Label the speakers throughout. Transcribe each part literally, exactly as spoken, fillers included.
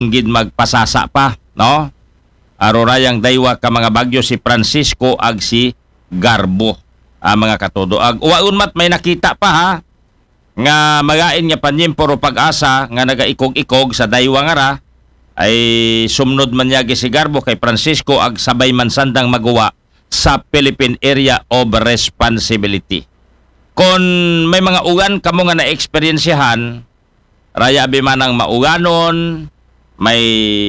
Speaker 1: gid magpasasa pa, no? Arorayang daywa ka mga bagyo si Francisco ag si Garbo, ah, mga katudo. Ag uwaon mat may nakita pa ha nga magain nga panyim puro pag-asa nga nagaikog-ikog sa daywa nga ra ay sumnod man niya si Garbo kay Francisco ag sabay man sandang magawa sa Philippine Area of Responsibility. Kung may mga ugan kamo nga na-eksperyensyahan, raya bimanang mauganon, may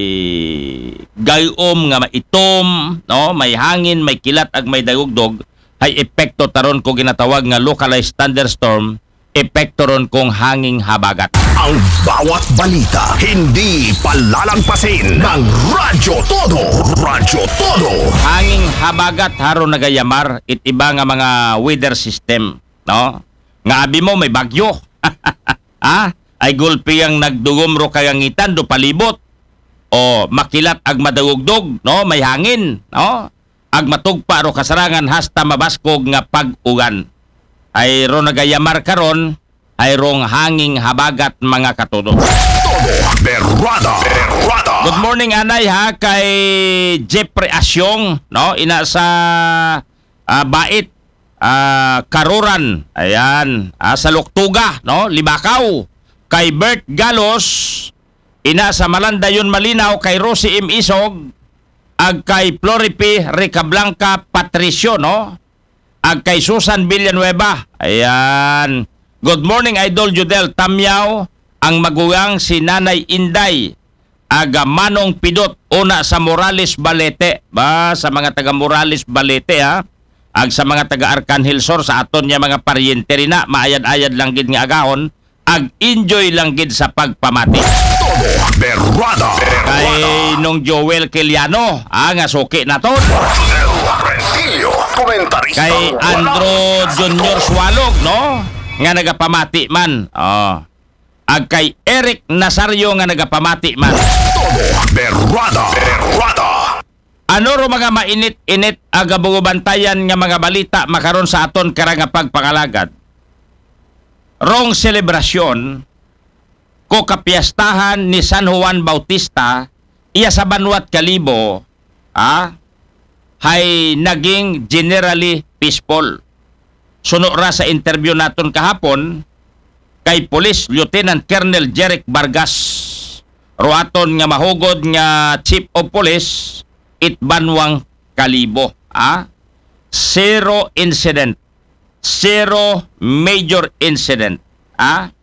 Speaker 1: gayom nga maitom, no, may hangin, may kilat ag may dagugdog, hay epekto taron ko ginatawag nga localized thunderstorm, epekto ron kong hanging habagat.
Speaker 2: Ang bawat balita hindi palalampasin ng Radyo Todo. Radyo Todo.
Speaker 1: Hanging habagat haron nagayamar it iba nga mga weather system, no? Nga abi mo may bagyo. Ha? Ay gulpi ang nagdugom ro kayangitan do palibot. O makilat ag madagugdog, no? May hangin, no? Ag matugpa ro kasarangan hasta mabaskog nga pag-ugan. Ay ro nagayamar karon ay rong hanging habagat mga katudo.
Speaker 2: Todo Berrada. Berrada.
Speaker 1: Good morning anay ha kay Jeffrey Asyong, no? Ina sa uh, Bait, uh, Karuran. Ayan, uh, sa Luktuga, no? Libakaw. Kay Bert Galos, ina sa Malandayon Malinaw, kay Rosie M. Isog, ag kay Floripi Ricablanca Patricio, no? Ag kay Susan Villanueva. Ayan. Good morning, Idol Judel Tamyaw, ang magugang si Nanay Inday, aga Manong Pidot, una sa Morales Balete. Ba, sa mga taga Morales Balete, ha? Ag sa mga taga Arcangel Sur, sa aton niya mga paryente rin na, maayad-ayad lang gid nga agahon, ag enjoy lang gid sa pagpamati.
Speaker 2: Todo Berrada.
Speaker 1: Kay nung Joel Kiliano, ah, nga suki na to. Kay Andrew Junior Swalog, no? Nga nagapamati man. Oh. Ag kay Eric Nazario nga nagapamati man.
Speaker 2: Todo Berrada. Berrada.
Speaker 1: Ano ro mga mainit-init aga bugubantayan nga mga balita makaron sa aton karang nga pagpangalagad? Rong selebrasyon ko kapiyastahan ni San Juan Bautista iya sa Banwat Kalibo, ah, hay naging generally peaceful. Suno ra sa interview naton kahapon kay Police Lieutenant Colonel Jeric Vargas, ruaton nga mahugod nga Chief of Police it Banwang Kalibo, ah, zero incident. Zero major incident. Ah?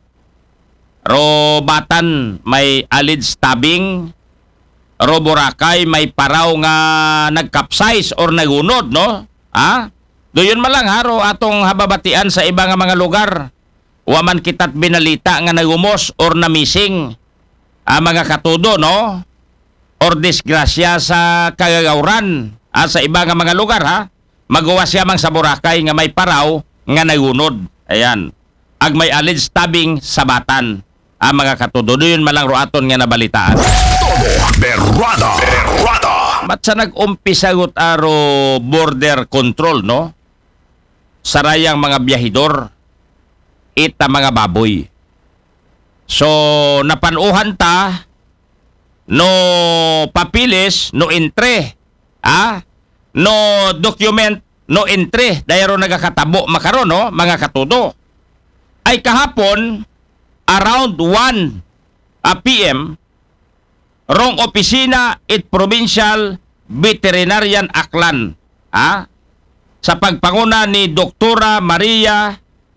Speaker 1: Robatan may alleged stabbing. Ro Boracay may paraw nga nagkapsize or nagunod, no? Ah? Doyon man lang haro atong hababatian sa iba nga mga lugar. Waman kitat binalita nga nagumos or namising. Ah, mga katudo, no? Or disgrasya sa kagagawran. Ah, sa iba nga mga lugar, ha? Magawa siya mang sa Boracay nga may paraw nga nagunod. Ayan. Ag may alleged stabbing sa Batan. Ang mga katudo. Doon malang roaton nga nabalitaan.
Speaker 2: Todo Berrada. Berrada.
Speaker 1: Mat sa nag-umpisagot aro border control, no? Sarayang mga biyahidor. Ita mga baboy. So, napanuhan ta no papilis, no entre. Ah? No document, no entry, dahil nagakatabo makaron, no, mga katudo. Ay kahapon, around one p m, rong opisina it Provincial Veterinarian Aklan, ha? Sa pagpanguna ni Doktora Maria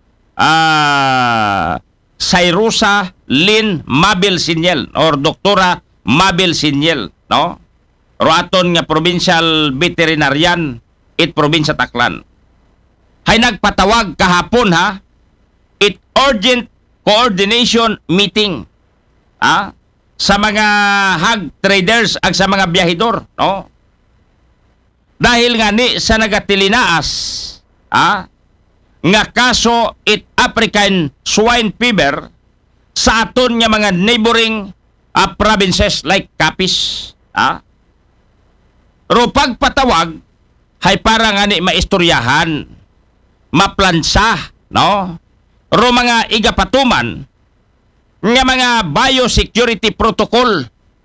Speaker 1: uh, Cyrusha Lynn Mabel Sinyel, or Doktora Mabel Sinyel, no? Roaton nga Provincial Veterinarian it Probinsya Taclan. Hay nagpatawag kahapon, ha? It urgent coordination meeting, ha? Sa mga hog traders ag sa mga biyahidor, no? Dahil nga ni sa nagatilinaas, ha? Nga kaso it African swine fever sa aton nga mga neighboring uh, provinces like Capiz, ha? Ro pagpatawag hay para nga ni maistoryahan, maplansa, no? Ro mga igapatuman nga mga biosecurity protocol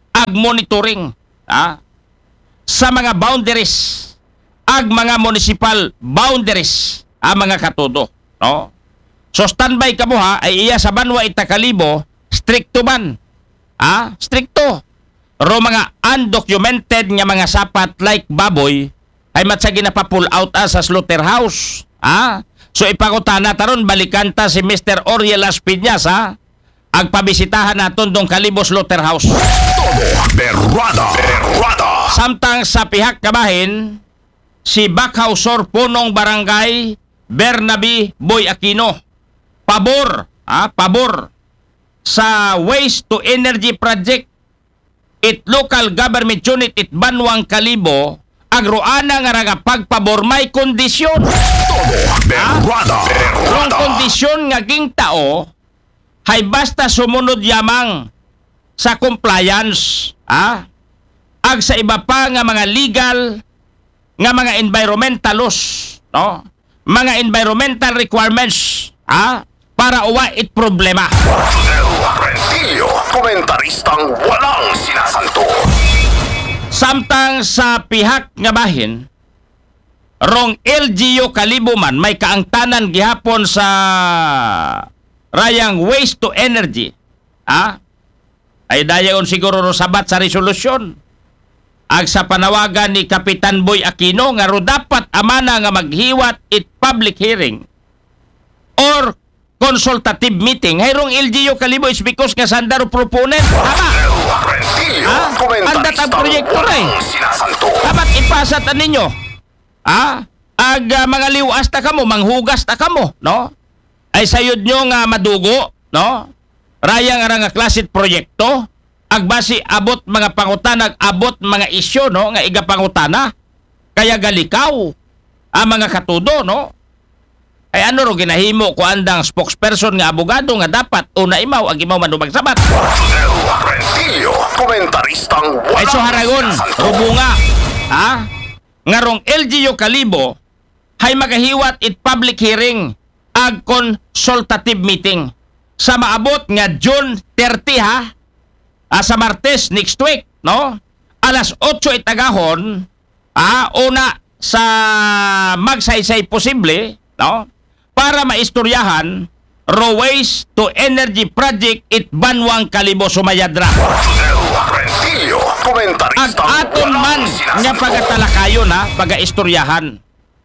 Speaker 1: ag monitoring ah, sa mga boundaries ag mga municipal boundaries ang mga katudo, no? So standby ka mo ha, ay iya sa banwa itakalibo, stricto man. Ah, stricto. Ro mga undocumented nga mga sapat like baboy ay matsagi na pa pull out ah, sa slaughterhouse. Ah, so ipakutana taron balikan ta si Mister Oriel Las Piñas ha. Agpabisitahan naton dong Kalibo Slaughterhouse.
Speaker 2: Todo Berrada. Berrada.
Speaker 1: Samtang sa pihak kabahin, si Bakhausor Punong Barangay Bernabe Boy Aquino. Pabor, ah, pabor sa Waste to Energy Project it local government unit it Banwang Kalibo agroana nga nga pagpabor may kondisyon.
Speaker 2: Todo Berrada.
Speaker 1: Kung
Speaker 2: Berrada.
Speaker 1: kondisyon nga ging tao hay basta sumunod yamang sa compliance ah ag sa iba pa nga mga legal nga mga environmental laws, no? Mga environmental requirements ah para uwa it problema.
Speaker 2: El Rentillo. Komentaristang walang sinasanto.
Speaker 1: Samtang sa pihak nga bahin, rong L G U Kalibo man may kaangtanan gihapon sa rayang waste to energy. Ah? Ay dayon siguro ro sabat sa resolusyon. Ag sa panawagan ni Kapitan Boy Aquino nga ro dapat amana nga maghiwat it public hearing or consultative meeting. Hayrong L G U Kalibo is because nga sandaro proponent. Tama.
Speaker 2: El Rentillo.
Speaker 1: Ah? Anda tang proyekto na eh.
Speaker 2: walang sinasanto.
Speaker 1: Dapat ipasa ta ninyo. Ah? Ag uh, mga liwas ta kamo, manghugas ta kamo, no? Ay sayod nyo nga madugo, no? Raya nga nga klasit proyekto, ag basi abot mga pangutanag, abot mga isyo, no? Nga iga pangutana. Kaya galikaw ang mga katudo, no? Ay ano ro ginahimo ko andang spokesperson nga abogado nga dapat una imaw ag imaw manubag sabat.
Speaker 2: El Rentillo. Komentaristang walang
Speaker 1: Ay so haragon,
Speaker 2: sinasanto.
Speaker 1: rubunga, ha? Nga rong L G U Kalibo, hay magahiwat it public hearing ag consultative meeting sa maabot nga June thirty ha, ah, sa Martes next week, no? Alas otso itagahon, ah, una sa magsaysay posible, no? Para maistoryahan Roways to Energy Project it Banwang Kalibo Sumayadra.
Speaker 2: El Rentillo.
Speaker 1: Ag
Speaker 2: Komentaristang
Speaker 1: aton man
Speaker 2: walang
Speaker 1: nga
Speaker 2: sinasanto.
Speaker 1: pagatalakayon ha, pagaistoryahan.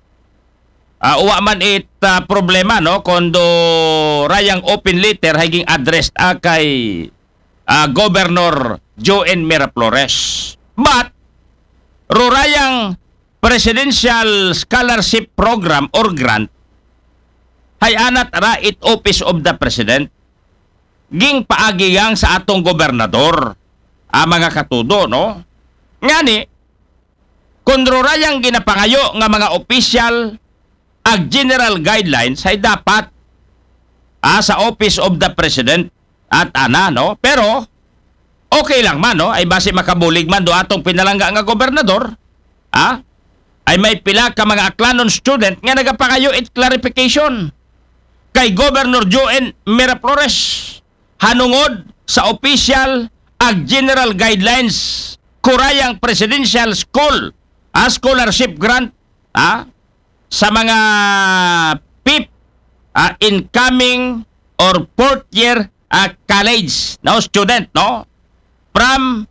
Speaker 1: Uh, uwa man it uh, problema no kondo rayang open letter haging addressed uh, kay uh, Governor Joen Miraflores. But rurayang Presidential Scholarship Program or grant hay anat ra it Office of the President ging paagigang sa atong gobernador ang mga katudo no ngani kung rurayang ginapangayo nga mga official ag general guidelines ay dapat ah, sa Office of the President at ana no pero okay lang man no ay base makabulig man do atong pinalangga nga gobernador ah ay may pila ka mga aklanon student nga nagapangayo it clarification kay Governor Joen Miraflores hanungod sa official ag general guidelines kurayang presidential school a scholarship grant ah, sa mga P I P ah, incoming or fourth year ah, college no student no from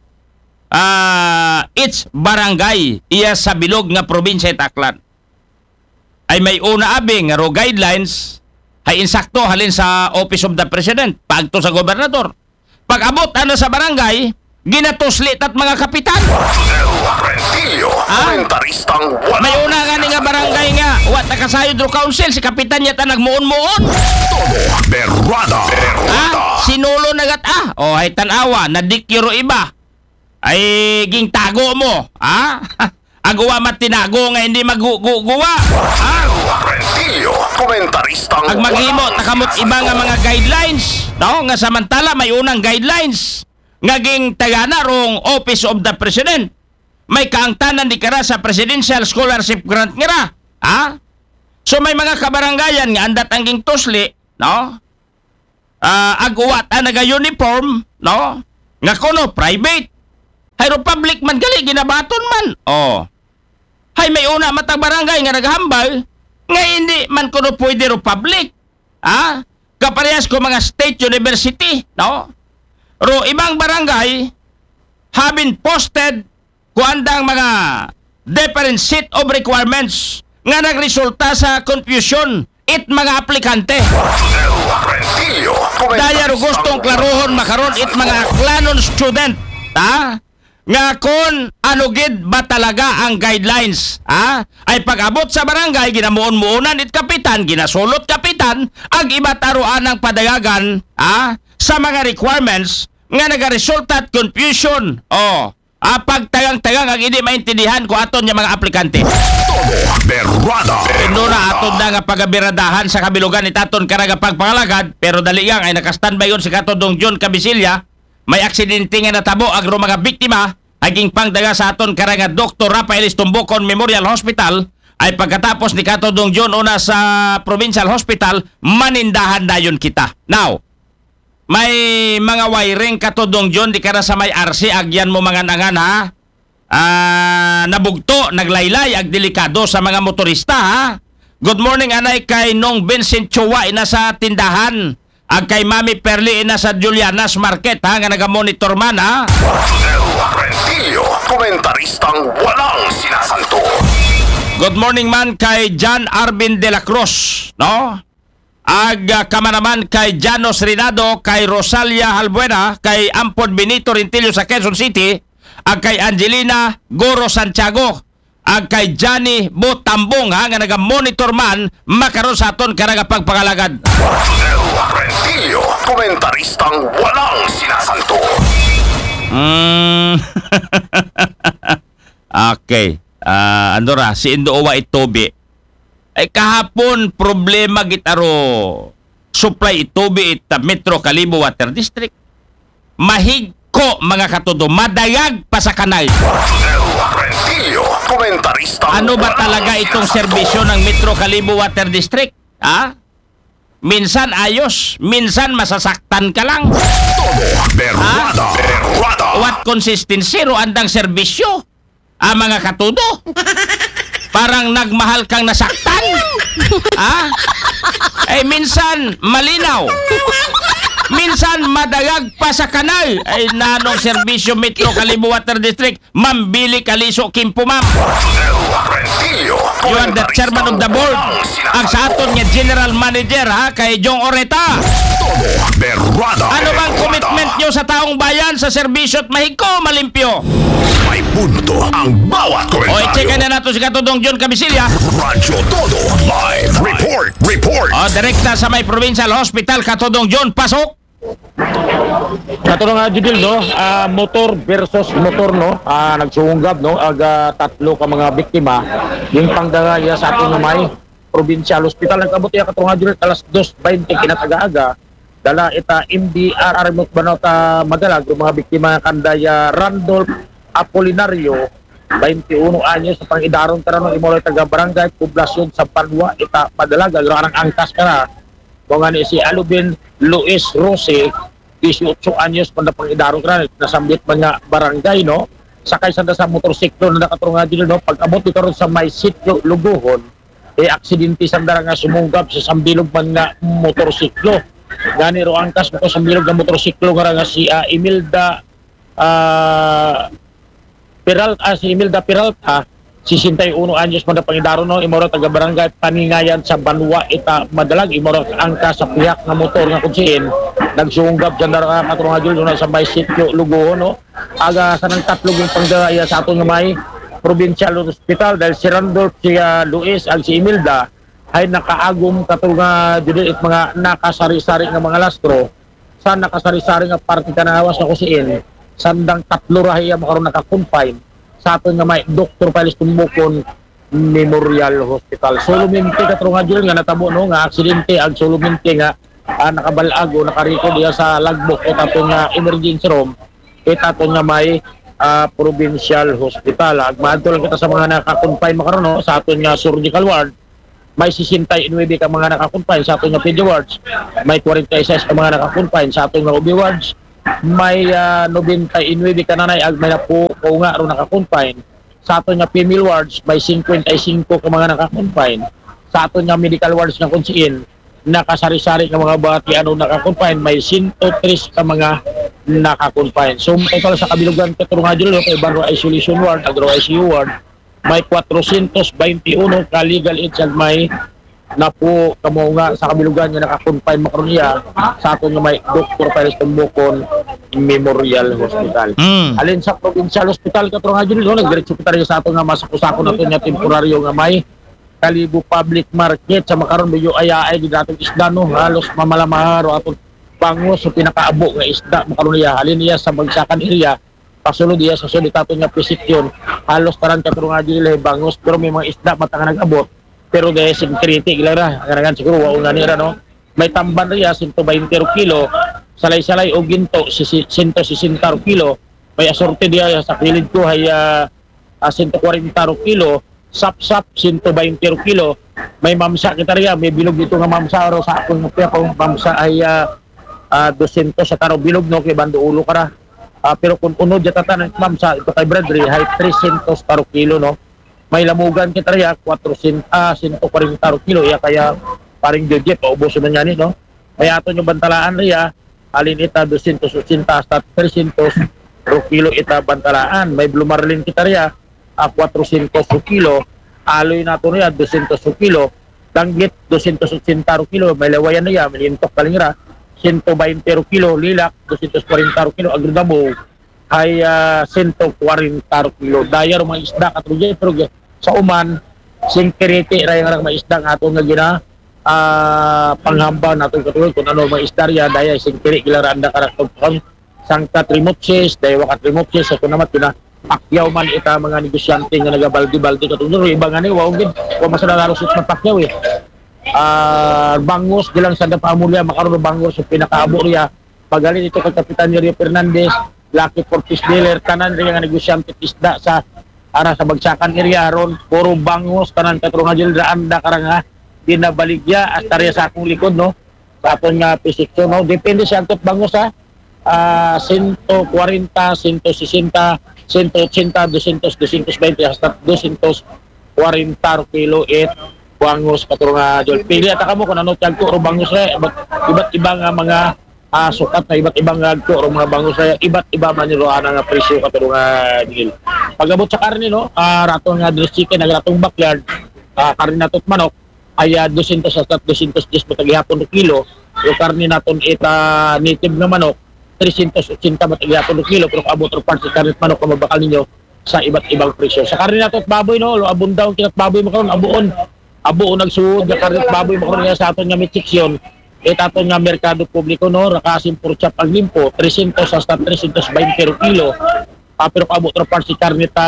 Speaker 1: ah, its barangay iya sa bilog nga probinsya Taclan ay may una abing nga ro guidelines ay insakto halin sa Office of the President pagto sa gobernador pag-abot ano sa barangay ginatuslit at mga kapitan.
Speaker 2: El Rentillo.
Speaker 1: Ah?
Speaker 2: Komentaristang walang
Speaker 1: May una nga ni nga barangay nga wat nakasayod ro council si kapitan niya ta nagmuon-muon.
Speaker 2: Todo Berrada. Berrada.
Speaker 1: Ah, sinulo nagat ah. O ay tanawa nadikyo ro iba. Ay ging tago mo, ah? Agawa matinago nga hindi maguguwa. Ah?
Speaker 2: El Rentillo. Komentaristang
Speaker 1: Ag maghimo
Speaker 2: walang
Speaker 1: takamot
Speaker 2: sinasanto.
Speaker 1: iba nga mga guidelines, no? Nga samantala may unang guidelines nga ging tagana rong Office of the President. May kaangtanan di kara sa Presidential Scholarship Grant nga ra. Ah? So may mga kabarangayan nga andat ang ging tusli, no? Ah, aguwat ang naga-uniform, no? Nga kuno private. Hay republic man gali ginabaton man. Oh. Hay may una matag barangay nga naghambal nga hindi man kuno pwede republic. Ha? Kaparehas ko mga state university, no? Ro ibang barangay have been posted kuandang mga different set of requirements nga nagresulta sa confusion it mga aplikante.
Speaker 2: Rodel Rentilio,
Speaker 1: Daya ro gustong klarohon makaron it mga aklanon student, ha? Nga kon ano gid ba talaga ang guidelines, ha? Ay pag-abot sa barangay ginamuon-muunan it kapitan, ginasulot kapitan ang iba taruan ng padayagan, ha? Sa mga requirements nga nagaresulta at confusion. Oh, ah, pagtagang-tagang ang hindi maintindihan ko aton yung mga aplikante.
Speaker 2: Todo Berrada.
Speaker 1: Ino na aton na nga pagabiradahan sa kabilugan ni taton karaga pagpangalagad, pero dali yang ay nakastandby yun si katodong John Cabisilya. May aksidente nga natabo agro mga biktima aging pangdaga sa aton karaga Doctor Rafael Estumbocon Memorial Hospital ay pagkatapos ni katodong John una sa Provincial Hospital manindahan dayon kita. Now, may mga wiring katodong John di kara sa may R C agyan mo mga nangan ha. Ah, nabugto, naglaylay ag delikado sa mga motorista ha. Good morning anay kay Nong Vincent Chua ina sa tindahan. Ag kay Mami Perli ina sa Julianas Market ha nga naga-monitor man ha.
Speaker 2: Rodel Rentilio, komentaristang walang sinasanto.
Speaker 1: Good morning man kay John Arvin de la Cruz, no? Ag uh, kamanaman kay Janos Rinado, kay Rosalia Halbuena, kay Ampod Benito Rentilio sa Quezon City, ag kay Angelina Goro Santiago, ag kay Johnny Botambong ha nga naga-monitor man makaron sa aton karaga pagpangalagad.
Speaker 2: Rodel Rentilio, komentaristang walang sinasanto.
Speaker 1: Mm. Okay. Ah, ano ra si Indoowa Itobi. Ay kahapon problema gitaro supply Itobi it Metro Calibo Water District. Mahigko mga katudo, madayag pa sa kanal.
Speaker 2: Rodel Rentilio, komentaristang
Speaker 1: Ano ba
Speaker 2: walang
Speaker 1: talaga itong
Speaker 2: sinasanto.
Speaker 1: serbisyo ng Metro Calibo Water District? Ha? Minsan ayos, minsan masasaktan ka lang.
Speaker 2: Todo Berrada. Berrada.
Speaker 1: What consistency ro andang serbisyo? Ah, mga katudo? Parang nagmahal kang nasaktan? Ha? Eh, minsan malinaw. Minsan madayag pa sa kanal. Ay, nanong serbisyo Metro Calibo Water District. Ma'am Billy Caliso Kimpo, ma'am.
Speaker 2: Rodel Rentilio,
Speaker 1: You are the chairman of the board. Ang sa aton nga general manager ha, kay Jong Oreta.
Speaker 2: Todo Berrada.
Speaker 1: Ano bang commitment nyo sa taong bayan sa serbisyo at mahigko malimpyo?
Speaker 2: May punto ang bawat
Speaker 1: O, i-check
Speaker 2: komentaryo.
Speaker 1: na nato si katudong John Cabisilya.
Speaker 2: Radyo Todo Live Report. Report.
Speaker 1: O, direkta sa may Provincial Hospital, katudong John, pasok.
Speaker 3: Katulong nga Judil, no, ah, motor versus motor, no, ah, nagsuunggab, no, aga tatlo ka mga biktima yung pangdangaya sa ating may Provincial Hospital. Nagkabot iya katulong nga Judil, alas dos twenty kinatagaga dala ita M D R R Banota Madalag yung mga biktima kandaya Randolph Apolinario twenty-one anyos sa pangidaron karon ng imo taga barangay poblasyon sa Panwa ita Madalag agrarang angkas kara mga ni si Alubin Luis Rose eighteen anyos panda pangidaron karon nasambit mga barangay, no, sakay sa sa motorsiklo na nakaturungan din, no, pag-abot karon sa may sitio Lugohon eh aksidente sandara nga sumunggab sa sambilog man nga motorsiklo gani ro angkas mo sa sambilog nga motorsiklo nga nga si uh, Imelda uh, Peralta, si Imelda Peralta, sixty-one anyos man na pangidaron, no, imoro taga barangay Paningayan sa Banwa ita Madalag, imoro angka sa piyak na motor nga kunsiin nagsunggab dyan na katulong nga dyan sa may sitio Lugohon, no, aga sa nang tatlog yung pangdaya sa aton nga may Provincial Hospital dahil si Randolph, si uh, Luis, ag si Imelda ay nakaagom katulong nga dyan it mga nakasari-sari nga mga lastro sa nakasari-sari nga parte ka na hawas na kusiin sandang tatlo rahiya makaroon naka-confine sa aton nga may Doctor Palis Tumbukon Memorial Hospital. Solumente katulong nga dyan nga natabo, no, nga aksidente ag solumente nga ah, nakabalago nakariko diya sa logbook at aton nga emergency room at aton nga may ah, Provincial Hospital. Ag maadto lang kita sa mga naka-confine makaroon, no, sa aton nga surgical ward may sixty-nine ka mga naka-confine sa aton nga pedio wards, may forty-six ka mga naka-confine sa aton nga O B wards, may uh, ninety-nine kananay ag may napo ko nga ro naka-confine. Sa aton nga female wards may fifty-five ka mga naka-confine. Sa aton nga medical wards nga kunsiin nakasari-sari nga mga bati ano naka-confine may one oh three ka mga naka-confine. So ito sa kabilugan katulong nga dito kay Barro Isolation Ward, Agro I C U Ward may four twenty-one ka legal age ag may na po kamo nga sa kabilugan nga naka-confine makaroniya sa aton nga may Doctor Paris Tumbukon Memorial Hospital.
Speaker 1: Mm.
Speaker 3: Alin sa provincial hospital katulong nga dito nagdiretso kita rin sa aton nga masako-sako naton nga temporaryo nga may Kalibo Public Market sa makaron medyo ayaay di datong isda no halos mamalamaharo aton bango sa pinakaabo nga isda makaron niya halin niya sa bagsakan area pasulod niya sa sulod aton nga presisyon halos taran katulong nga dito bangos pero may mga isda matang nag-abot pero dahil security gilara ngarangan siguro wao nga nira no may tamban riya one twenty kilo salay-salay o ginto one sixty kilo may asorte diya sa kilid ko ay uh, one forty kilo sap-sap one twenty kilo may mamsa kita riya may bilog dito nga mamsa ro sa akong nga kung mamsa ay uh, uh, two hundred sa taro bilog no kay bando ulo kara uh, pero kung unod jatatan mamsa ito kay Bradley hay three hundred taro kilo no may lamugan kita riya four hundred ah one forty kilo ya kaya paring Joje paubos man yan no may aton yung bantalaan riya alin ita two hundred eighty hasta three hundred kilo ita bantalaan may blumarlin kita riya uh, four hundred kilo aloy nato riya two hundred kilo danggit two hundred eighty kilo may lawayan riya milintok kalingra one twenty kilo lilak two hundred forty kilo agredabo ay uh, one forty kilo dayar mga isda katulad pero sa uman security ray nga mga isda nga ato nga gina uh, panghamba nato katulad kung ano mga isda riya daya security gilaranda karakter sangkat remotses daya wakat remotses ako naman pina pakyaw man ita mga negosyante nga nagabaldi-baldi katulad iba nga ni wow gid wa masadalaro sa pakyaw eh uh, bangos gilang sa dapamulya makaron bangos sa pinakaabo riya pagalin ito kay Kapitan Rio Fernandez Lucky Fortis Dealer tanan riya nga negosyante isda sa ara sa bagsakan area ron puro bangos tanan katulong nga daan da karanga dinabaligya hasta riya sa akong likod no sa aton nga pisikso no depende sa antot bangos ha uh, one forty, one sixty, one eighty, two twenty hasta two forty kilo it bangos katulong nga dol pili ata kamo kung ano tiyag ko ro bangos re iba't ibang nga mga uh, sukat na iba't ibang agto ro mga bangos re iba't iba man nilo ana nga presyo katulong nga dil pagabot sa karne no uh, raton nga dress chicken nagratong backyard uh, karne natot manok ay uh, two hundred hasta two hundred ten matagihapon kilo yung karne naton ita native nga manok three hundred eighty matagihapon kilo pero abot ro part sa karne manok kung mabakal ninyo sa iba't ibang presyo sa karne natot baboy no lo abon daw kinat baboy makaron abuon abuon nagsuod nga karne baboy makaron sa aton nga meat section et aton nga merkado publiko no rakasim pur chap ang limpo three hundred hasta three hundred twenty kilo uh, pero paabot ra part si karne ta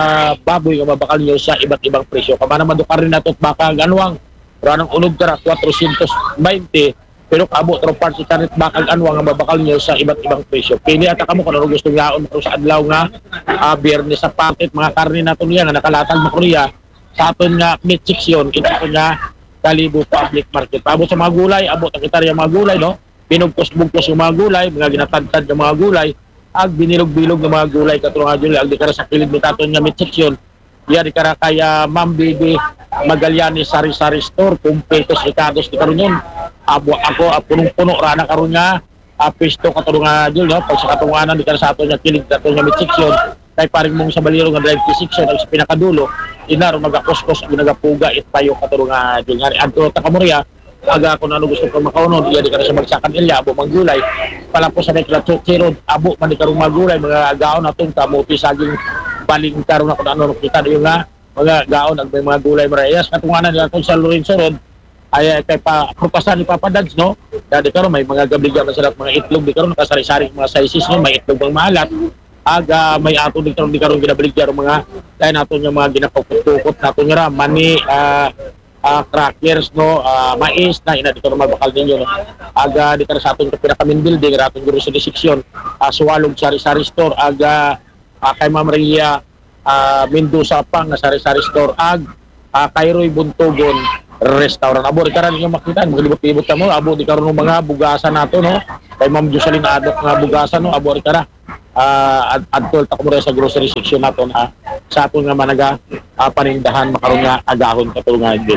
Speaker 3: baboy nga mabakal niyo sa iba't ibang presyo kamana man do karne natot baka ganwang pero anong unod kara four hundred twenty pero paabot ra part si karne bakal anwang nga mabakal niyo sa iba't ibang presyo pili ata kamo kung ano gusto ngaon sa adlaw nga uh, biyernes sa paket mga karne naton niya nga nakalatag mo Korea sa aton nga meat section ito nga Kalibo Public Market. Abot sa mga gulay, abot ang kita mga gulay, no? Binugkos-bugkos yung mga gulay, mga ginatad-tad ng mga gulay, ag binilog-bilog ng mga gulay, katulong nga dyan, ag di kara sa kilid mo taton nga meat section, iya di kara kaya Ma'am Bibi Magallanes Sari-Sari Store, kumpetos ikados di karon yun. Abo ako, punong-puno, rana karon nga, apisto katulong nga dyan, no? Pag sa katunganan, di kara sa aton nga kilid, taton nga meat section, kay paring mong sa baliro nga drive section, ag sa pinakadulo, inaro magakuskos ang nagapuga it payo katulong nga dyan nga adto ta kamurya aga kung ano gusto ko makaunod iya di ka sa bagsakan ilya abo manggulay palapos sa nekla tsirod abo man di karong magulay mga gaon atong kamuti saging baling karon ako ano kita yung nga mga gaon ag may mga gulay marayas katunganan nila kung sa Lorenzo Road ay kay pa prupasan ni Papa Dads no dadi karon may mga gabliga man sila mga itlog di karon nakasari-sari mga sizes no may itlog bang mahalat aga may ato di karon di karon ginabaligya mga kaya nato yung mga ginapukot-tukot nato nga mani uh, uh, crackers no uh, mais na ina di karon mabakal ninyo no aga di karon sa aton pinakamin building raton guro sa section uh, Suwalog Sari-Sari Store aga uh, kay Ma'am Maria uh, Mendoza pang na Sari-Sari Store ag uh, kay Roy Buntogon restaurant. Abo, di karan yung makita, maglibot-libot ka mo, abo, di karon ng mga bugasan nato, no? Kay Ma'am Jocelyn Adok nga bugasan, no? Abo, di kara. Uh, ad adtol ta ko sa grocery section nato na sa aton nga managa uh, panindahan makaroon nga agahon kato nga deal.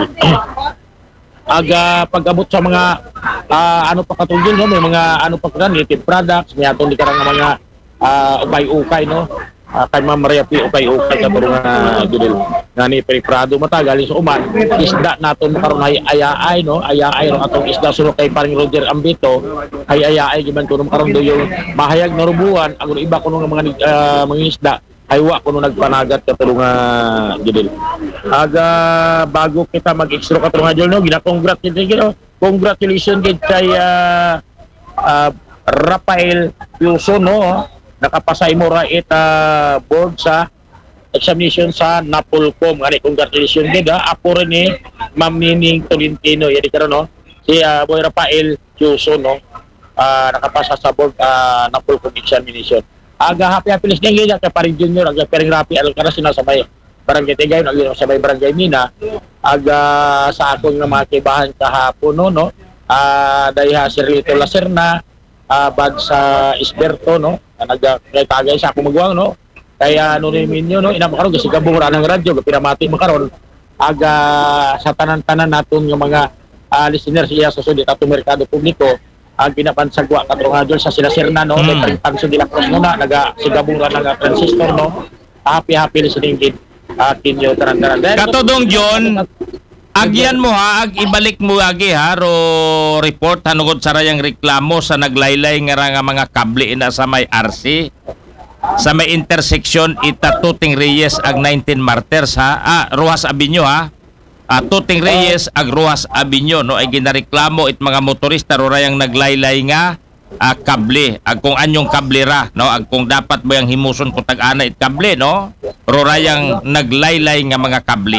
Speaker 3: Aga pag-abot sa mga uh, ano pa katulad no, may mga ano pa kan native products, may aton di karang nga mga uh, upay-ukay no. Uh, kay Ma'am Maria P upay-ukay kato nga deal. Nga ni Periprado matagali sa uman isda naton makaroon ay ayaay no, ayaay no atong isda suno kay paring Roger Ambito ay ayaay giban kuno makaroon do yung mahayag na rubuan ang iba kuno nga mga uh, mga isda ay wa kuno nagpanagat kato nga deal. Aga bago kita mag-extra kato nga deal no, gina-congratulations congratulations gid kay uh, uh, Rafael Yuso no, nakapasa mo ra it uh, board sa examination sa Napolcom. Ani congratulations gid ha, apo rin ni Ma'am Nining Tolentino yadi karon no, si uh, Boy Rafael Yuso no, uh, nakapasa sa board uh, Napolcom examination. Aga happy happy listening gid kay Paring Junior aga Paring Rapi al kana sinasabay barangay Tigay no, sabay barangay Mina aga sa akong nga mga kibahan kahapon no no, uh, dayha si Rito Lacerna uh, bag sa Isberto no, nagkagay sa akong magwang no, kaya ano ni minyo no, ina makaron kasi gabong ra ng radyo pinamati makaron aga sa tanan-tanan naton yung mga uh, listeners iya sa sudit ato merkado publiko ang pinapansagwa katong adol sa sila Serna no, mm. May Tanso de la Cruz muna naga sigabong ra ng transistor no, happy happy listening din atin yung taran-taran
Speaker 1: Katodong John, agyan mo ha, ag ibalik mo agi ha, ro report hanugod sa rayang reklamo sa naglaylay nga ra nga mga kable ina sa may R C sa may intersection ita Tuting Reyes ag nineteen Martyrs ha, ah, Rojas Avenue ha, ah, Tuting Reyes ag Rojas Avenue no, ay ginareklamo it mga motorista ro rayang naglaylay nga ah, kable, ag kung anyong kable ra no, ag kung dapat mo yang himuson kung tag-ana it kable no, ro rayang naglaylay nga mga kable.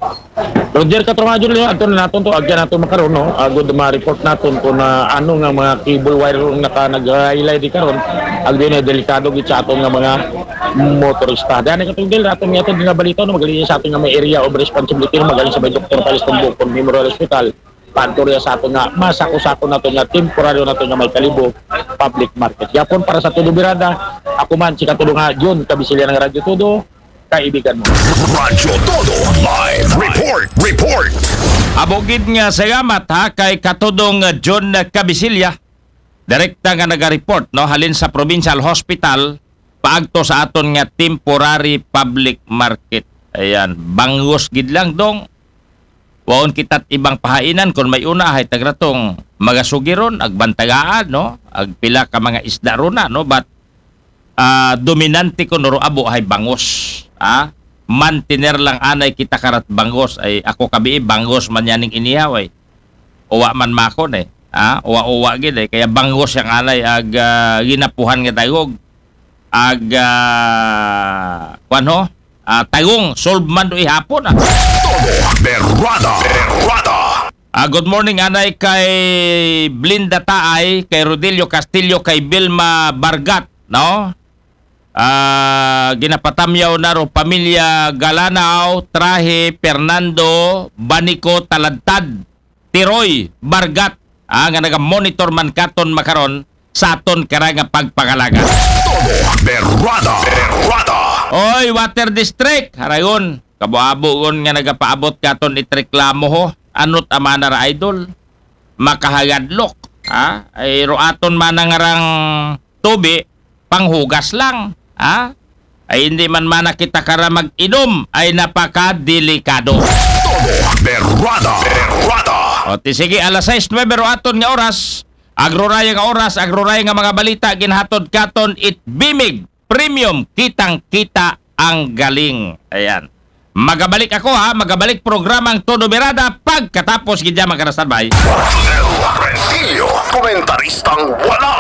Speaker 3: Roger Katrongadyo niyo aton naton to agyan naton makaron no, agud ma-report naton kung na ano nga mga cable wire ang naka nag-highlight di karon ag dinay delikado gid sa aton nga mga motorista. Dani katong dil aton nga aton nga balita no, magaling sa aton nga may area of responsibility no, magaling sa may Doctor Palestong Bukon Memorial Hospital pantorya sa aton nga masako-sako naton nga temporaryo naton nga may Kalibo public market. Yapon para sa Todo Birada, ako man si Katudo nga John Kabisilya ng Radyo Todo, kaibigan mo.
Speaker 2: Radyo Todo Live Report Report.
Speaker 1: Abogid nga salamat ha kay Katudong John Kabisilya. Direkta nga naga-report no, halin sa Provincial Hospital paagto sa aton nga temporary public market. Ayan, bangus gid lang dong. Waon kitat ibang pahainan kung may una hay tagratong magasugiron ag bantagaan no, ag pila ka mga isda runa no, but uh, dominante ko noro abo hay bangus. Ah, mantiner lang anay kita karat bangus ay ako kabi bangus man yaning inihaw ay uwa man makon eh, ah uwa uwa gid eh, kaya bangus yang anay ag uh, ginapuhan nga tagog ag uh, kuno uh, tagong solve man do ihapon ah.
Speaker 2: Todo Berrada Berrada.
Speaker 1: Uh, good morning anay kay Blinda Taay, kay Rodelio Castillo, kay Vilma Bargat no. Uh, ginapatamyaw na ro pamilya Galanao, Trahe, Fernando, Banico, Talantad, Tiroy, Bargat, ah, nga naga-monitor man katon makaron sa aton karanga pagpangalaga.
Speaker 2: Todo Berrada Berrada.
Speaker 1: Oy, Water District, harayon, kabuabuon nga nagapaabot katon itreklamo ho, anot amana ra idol, makahagadlok, ha? Ay roaton manangarang tubi, panghugas lang. Ah, ay hindi man mana kita kara mag-inom ay napaka-delikado.
Speaker 2: Todo Berrada Berrada.
Speaker 1: O ti sige alas sais nuwebe ro aton nga oras, agroraya nga oras, agroraya nga mga balita ginhatod katon it Bimig Premium, kitang-kita ang galing. Ayan. Magabalik ako ha, magabalik programang Todo Birada pagkatapos gidya magkarastan bay.
Speaker 2: Marcel Rentillo, komentaristang walang